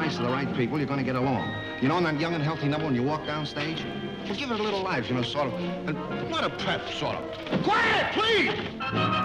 nice to the right people, you're going to get along. You know, on that young and healthy number when you walk down stage? Well, give it a little life, you know, sort of. And not a pep, sort of. Quiet, please!